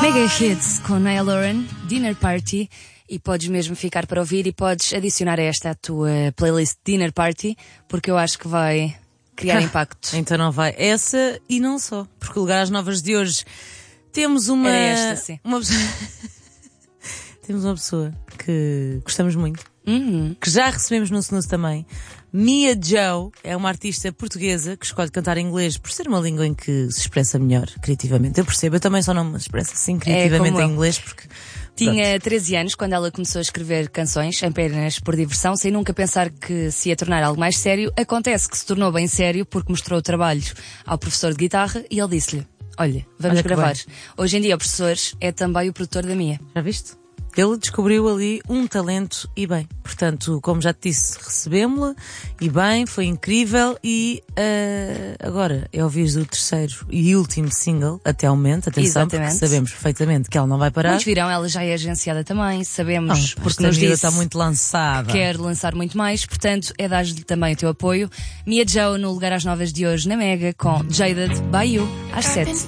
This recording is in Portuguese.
Mega Hits com Niall Horan, Dinner Party, e podes mesmo ficar para ouvir e podes adicionar a esta a tua playlist Dinner Party, porque eu acho que vai criar impacto. Então não vai. Essa e não só, porque o Lugar às Novas de hoje temos uma... Era esta, sim. Temos uma pessoa que gostamos muito, que já recebemos no Snooze também. Mia Joe é uma artista portuguesa que escolhe cantar em inglês por ser uma língua em que se expressa melhor criativamente. Eu percebo, eu também só não me expresso assim criativamente em inglês porque... Tinha 13 anos quando ela começou a escrever canções apenas por diversão, sem nunca pensar que se ia tornar algo mais sério. Acontece que se tornou bem sério porque mostrou o trabalho ao professor de guitarra e ele disse-lhe: olha, vamos gravar. Hoje em dia o professor é também o produtor da Mia. Já viste? Ele descobriu ali um talento e bem. Portanto, como já te disse, recebemos-la e bem, foi incrível e agora é ouvir o terceiro e último single até ao momento, atenção, exatamente, porque sabemos perfeitamente que ela não vai parar. Muitos virão, ela já é agenciada também, sabemos, porque nos disse está muito lançada. Quer lançar muito mais, portanto é dar-lhe também o teu apoio. Mia Joe no Lugar às Novas de hoje na Mega com Jaded by You às 7.